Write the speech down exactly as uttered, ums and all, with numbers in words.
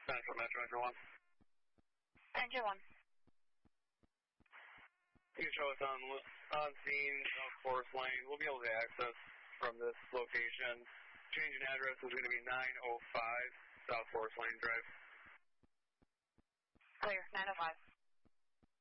Central Metro Engine one. Engine one. You can show us on, on scene, South Forest Lane. We'll be able to access from this location. Change in address is going to be nine oh five South Forest Lane Drive. Clear, nine oh five.